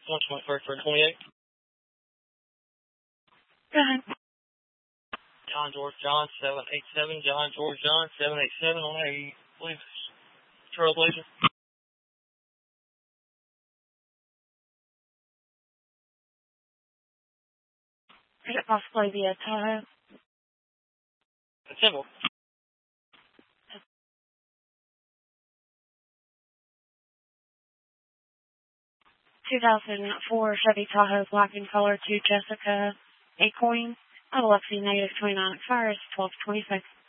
121st for 28. Go ahead. John George John 787. John George John 787 on a, I believe, Trailblazer. Could it possibly be a Tahoe? A symbol. 2004 Chevy Tahoe black in color to Jessica Acoin. Alexi negative 29 expires 1226.